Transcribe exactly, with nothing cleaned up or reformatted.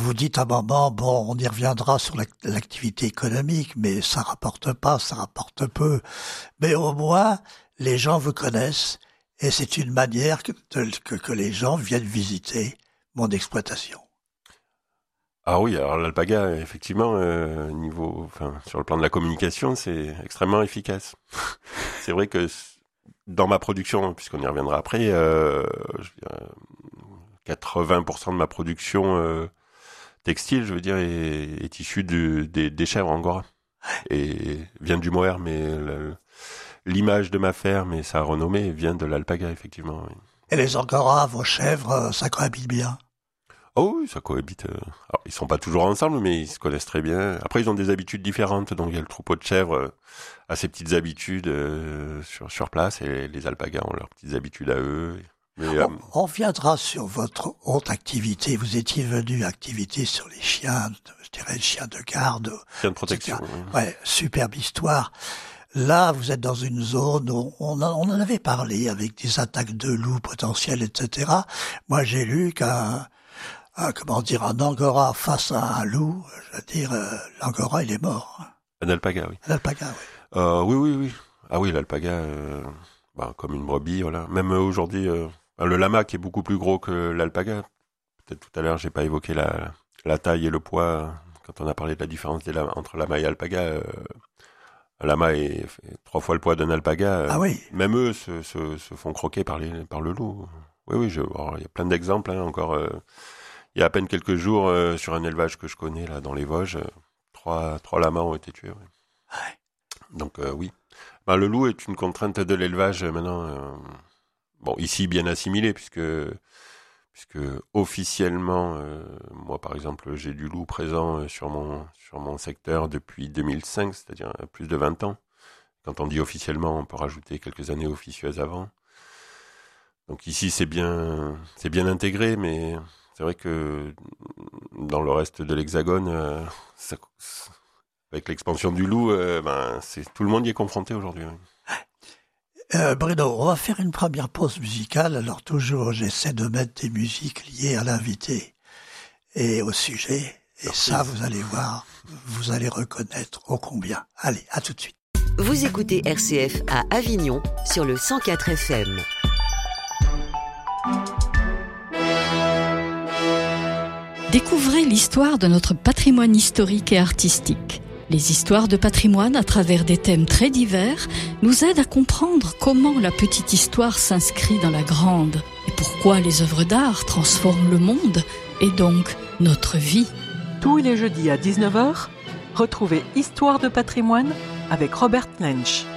vous dites à un moment, bon, on y reviendra sur l'ac- l'activité économique, mais ça rapporte pas, ça rapporte peu. Mais au moins, les gens vous connaissent et c'est une manière que, de- que, que les gens viennent visiter mon exploitation. Ah oui, alors l'alpaga, effectivement, euh, niveau, enfin, sur le plan de la communication, c'est extrêmement efficace. C'est vrai que dans ma production, puisqu'on y reviendra après, euh, je veux dire, quatre-vingts pour cent de ma production euh, textile, je veux dire, est, est issue du, des, des chèvres angora et vient du mohair, mais le, l'image de ma ferme et sa renommée vient de l'alpaga, effectivement. Oui. Et les angoras, vos chèvres, ça cohabite bien. Oh oui, ça cohabite. euh. Alors, ils sont pas toujours ensemble, mais ils se connaissent très bien. Après, ils ont des habitudes différentes. Donc, il y a le troupeau de chèvres euh, a ses petites habitudes euh, sur sur place, et les alpagas ont leurs petites habitudes à eux. Mais euh, On, on viendra sur votre autre activité. Vous étiez venu activité sur les chiens, je dirais les chiens de garde. chiens de protection. et cetera. Oui. Ouais, superbe histoire. Là, vous êtes dans une zone où on, a- on en avait parlé avec des attaques de loups potentielles, et cetera. Moi, j'ai lu qu'un, un, comment dire, un angora face à un loup, je veux dire, euh, l'angora, il est mort. Hein. Un alpaga, oui. L'alpaga, oui. Euh, oui, oui, oui. Ah oui, l'alpaga, euh, bah, comme une brebis, voilà. Même euh, aujourd'hui, euh, le lama qui est beaucoup plus gros que l'alpaga. Peut-être tout à l'heure, j'ai pas évoqué la, la taille et le poids quand on a parlé de la différence des lamas, entre lama et alpaga. Euh, un lama est, fait trois fois le poids d'un alpaga. Euh, Ah oui. Même eux se, se, se font croquer par, les, par le loup. Oui, oui, je, alors, il y a plein d'exemples, hein, encore. Euh, il y a à peine quelques jours, euh, sur un élevage que je connais, là, dans les Vosges, euh, trois, trois lamas ont été tués. Oui. Donc, euh, oui. Ben, le loup est une contrainte de l'élevage, euh, maintenant. Euh, bon, ici, bien assimilé, puisque, puisque officiellement, euh, moi, par exemple, j'ai du loup présent euh, sur mon, sur mon secteur depuis deux mille cinq, c'est-à-dire euh, plus de vingt ans. Quand on dit officiellement, on peut rajouter quelques années officieuses avant. Donc ici, c'est bien, c'est bien intégré, mais c'est vrai que dans le reste de l'Hexagone, euh, ça, avec l'expansion du loup, euh, ben, c'est, tout le monde y est confronté aujourd'hui. Oui. Euh, Bruno, on va faire une première pause musicale. Alors toujours, j'essaie de mettre des musiques liées à l'invité et au sujet. Et Surprise. ça, vous allez voir, vous allez reconnaître ô combien. Allez, à tout de suite. Vous écoutez R C F à Avignon sur le cent quatre F M. Découvrez l'histoire de notre patrimoine historique et artistique. Les histoires de patrimoine, à travers des thèmes très divers, nous aident à comprendre comment la petite histoire s'inscrit dans la grande et pourquoi les œuvres d'art transforment le monde et donc notre vie. Tous les jeudis à dix-neuf heures, retrouvez Histoire de patrimoine avec Robert Lensch.